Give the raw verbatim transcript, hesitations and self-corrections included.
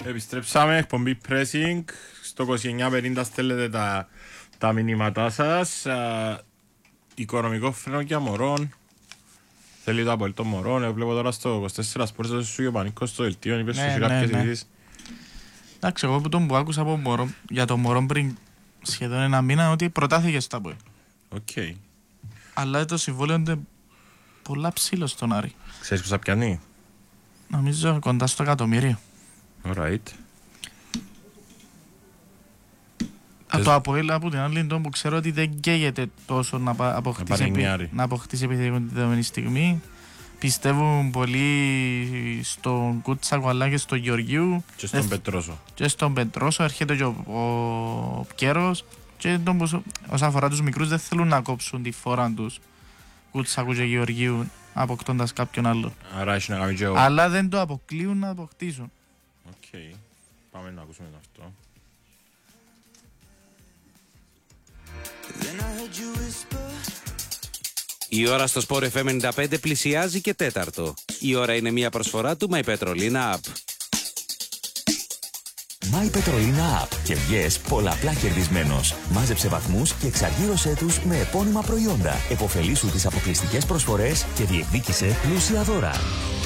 Επιστρέψαμε, εκπομπή Pressing. Στο είκοσι εννιά πενήντα στέλνετε τα, τα μηνύματά σας. Α, οικονομικό φρένο για μωρών. Θέλει το απολύτω μωρών. Εγώ βλέπω τώρα στο είκοσι τέσσερα σπόρτς σου και ο Πανίκος στο δελτίο. Είπες σου κάποιες ειδήσεις. Εντάξει, εγώ που τον που άκουσα από μωρό, για το μωρό πριν σχεδόν ένα μήνα ότι προτάθηκε στα ΠΟΕ. Οκ. Αλλά το συμβόλαιο είναι πολλά ψήλο στον Άρη. Ξέρεις πως θα πιάνει? Νομίζω κοντά στο εκατομμύριο. Alright. Από το ΑΠΟΕΛ από την άλλη που ξέρω ότι δεν καίγεται τόσο να αποκτήσει, επι... να αποκτήσει επιθετικό τη δεδομένη στιγμή. Πιστεύουν πολύ στον Κούτσακο αλλά και στον Γεωργίου. Και στον Εφ... Πετρόσο. Και στον Πετρόσο έρχεται και ο, ο Πκέρος. Και τον, όσον αφορά τους μικρούς δεν θέλουν να κόψουν τη φόρα τους Κούτσακου και Γεωργίου αποκτώντας κάποιον άλλον. Άρα έχει να κάνει και ο... Αλλά δεν το αποκλείουν να αποκτήσουν. Οκ. Okay. Πάμε να ακούσουμε αυτό. Η ώρα στο Sport εφ εμ ενενήντα πέντε πλησιάζει και τέταρτο. Η ώρα είναι μια προσφορά του My Petrolina App. My Petrolina App και βγες πολλαπλά κερδισμένος. Μάζεψε βαθμούς και εξαργύρωσέ τους με επώνυμα προϊόντα. Εποφελήσου τις αποκλειστικές προσφορές και διεκδίκησε πλούσια δώρα.